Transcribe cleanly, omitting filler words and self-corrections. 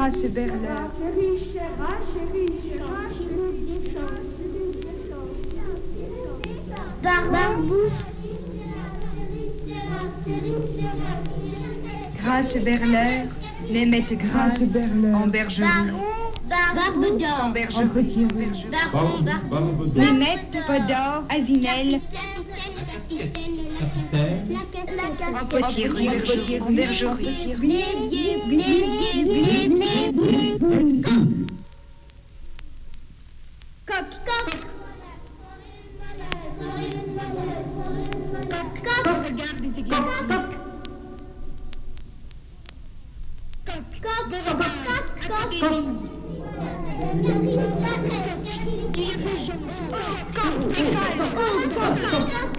Grâce vers l'heure. Barbouche. Grâce vers l'heure, les mettent grâce en bergerie. Barbe d'or. En bergerie. Les mettent Podor, Asinelle, en potier, en bergerie. Blé, coq. Regarde les églises. Coq.